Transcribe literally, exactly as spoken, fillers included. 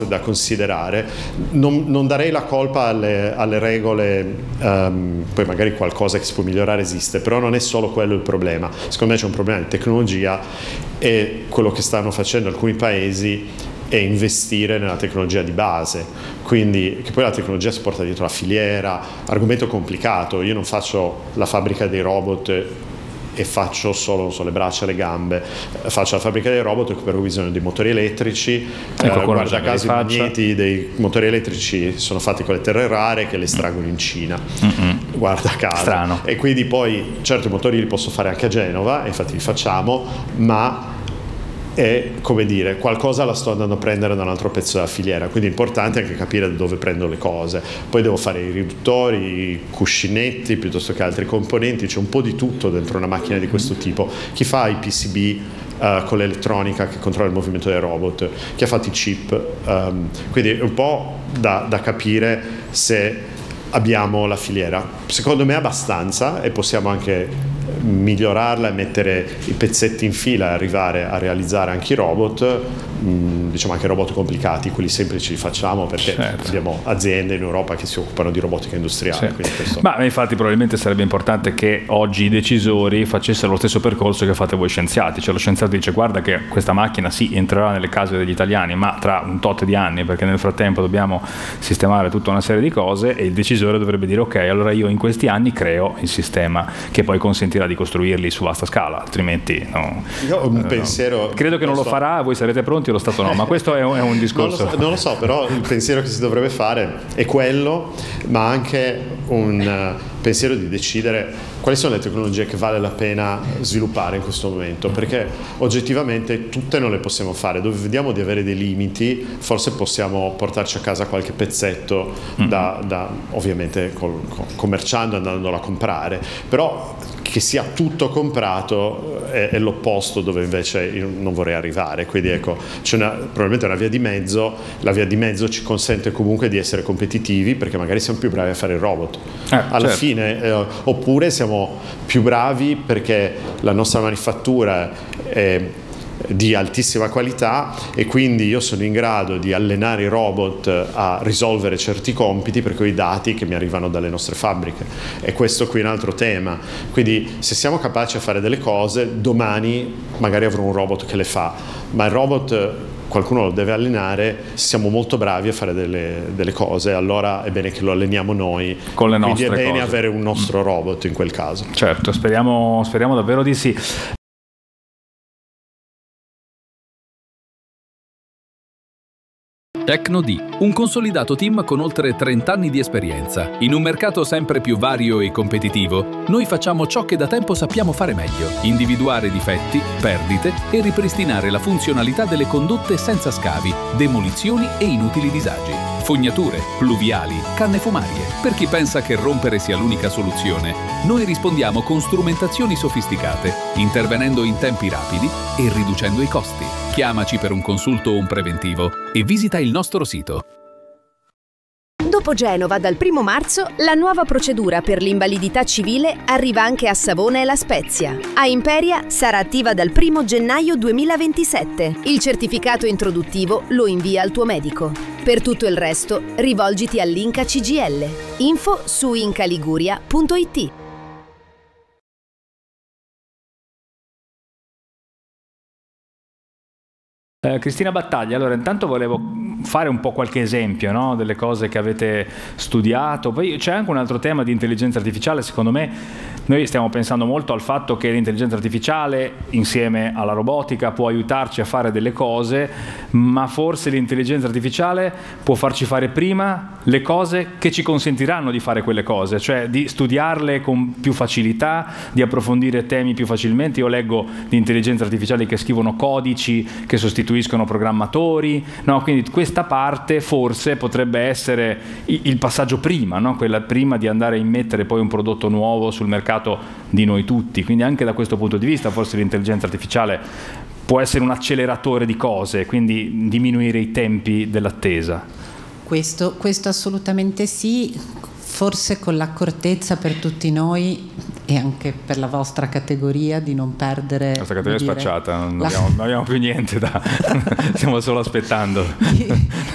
da considerare. Non, non darei la colpa alle, alle regole, um, poi magari qualcosa che si può migliorare esiste, però non è solo quello il problema. Secondo me c'è un problema di tecnologia, e quello che stanno facendo alcuni paesi è investire nella tecnologia di base, quindi che poi la tecnologia si porta dietro la filiera, argomento complicato. Io non faccio la fabbrica dei robot e faccio solo so, le braccia e le gambe, faccio la fabbrica dei robot per ho bisogno di motori elettrici, eh, guarda caso i magneti dei motori elettrici sono fatti con le terre rare che le estraggono in Cina. Mm-mm. Guarda caso. Strano. E quindi poi certo i motori li posso fare anche a Genova, e infatti li facciamo, ma è, come dire, qualcosa la sto andando a prendere da un altro pezzo della filiera, quindi è importante anche capire da dove prendo le cose. Poi devo fare i riduttori, i cuscinetti piuttosto che altri componenti, c'è un po' di tutto dentro una macchina di questo tipo. Chi fa i P C B uh, con l'elettronica che controlla il movimento dei robot, chi ha fatto i chip, um, quindi è un po' da, da capire se abbiamo la filiera. Secondo me abbastanza, e possiamo anche migliorarla e mettere i pezzetti in fila e arrivare a realizzare anche i robot, mh, diciamo anche robot complicati. Quelli semplici li facciamo perché certo. abbiamo aziende in Europa che si occupano di robotica industriale. Sì. Quindi questo... Ma infatti probabilmente sarebbe importante che oggi i decisori facessero lo stesso percorso che fate voi scienziati, cioè lo scienziato dice: guarda che questa macchina sì entrerà nelle case degli italiani, ma tra un tot di anni, perché nel frattempo dobbiamo sistemare tutta una serie di cose, e il decisore dovrebbe dire: ok, allora io in questi anni creo il sistema che poi consentirà di costruirli su vasta scala, altrimenti no. Io ho un no. pensiero, credo che non, non lo so. farà, voi sarete pronti, lo Stato no, ma questo è un, è un discorso. Non lo, so, non lo so, però il pensiero che si dovrebbe fare è quello, ma anche un uh, pensiero di decidere quali sono le tecnologie che vale la pena sviluppare in questo momento, perché oggettivamente tutte non le possiamo fare. Dove vediamo di avere dei limiti, forse possiamo portarci a casa qualche pezzetto, mm. da, da, ovviamente col, commerciando, andandolo a comprare, però che sia tutto comprato è, è l'opposto dove invece io non vorrei arrivare. Quindi ecco, c'è una, probabilmente una via di mezzo. La via di mezzo ci consente comunque di essere competitivi, perché magari siamo più bravi a fare il robot eh, alla certo. fine, eh, oppure siamo più bravi perché la nostra manifattura è di altissima qualità, e quindi io sono in grado di allenare i robot a risolvere certi compiti per quei dati che mi arrivano dalle nostre fabbriche. E questo qui è un altro tema. Quindi se siamo capaci a fare delle cose, domani magari avrò un robot che le fa, ma il robot qualcuno lo deve allenare. Se siamo molto bravi a fare delle, delle cose, allora è bene che lo alleniamo noi, con le nostre quindi è bene cose. avere un nostro robot in quel caso. Certo, speriamo, speriamo davvero di sì. Tecno-D, un consolidato team con oltre trenta anni di esperienza. In un mercato sempre più vario e competitivo, noi facciamo ciò che da tempo sappiamo fare meglio: individuare difetti, perdite e ripristinare la funzionalità delle condotte senza scavi, demolizioni e inutili disagi. Fognature, pluviali, canne fumarie. Per chi pensa che rompere sia l'unica soluzione, noi rispondiamo con strumentazioni sofisticate, intervenendo in tempi rapidi e riducendo i costi. Chiamaci per un consulto o un preventivo e visita il nostro sito. Dopo Genova, dal primo marzo, la nuova procedura per l'invalidità civile arriva anche a Savona e La Spezia. A Imperia sarà attiva dal primo gennaio duemilaventisette. Il certificato introduttivo lo invia al tuo medico. Per tutto il resto, rivolgiti all'Inca C G L. Info su incaliguria punto it. Eh, Cristina Battaglia, allora intanto volevo fare un po' qualche esempio, no, delle cose che avete studiato. Poi c'è anche un altro tema di intelligenza artificiale. Secondo me noi stiamo pensando molto al fatto che l'intelligenza artificiale insieme alla robotica può aiutarci a fare delle cose, ma forse l'intelligenza artificiale può farci fare prima le cose che ci consentiranno di fare quelle cose, cioè di studiarle con più facilità, di approfondire temi più facilmente. Io leggo di intelligenza artificiali che scrivono codici che sostituiscono programmatori, no? Quindi questa parte forse potrebbe essere il passaggio prima, no? Quella prima di andare a immettere poi un prodotto nuovo sul mercato di noi tutti. Quindi anche da questo punto di vista forse l'intelligenza artificiale può essere un acceleratore di cose, quindi diminuire i tempi dell'attesa. Questo, questo assolutamente sì, forse con l'accortezza per tutti noi e anche per la vostra categoria di non perdere. La nostra categoria è spacciata, non, la... abbiamo, non abbiamo più niente da stiamo solo aspettando.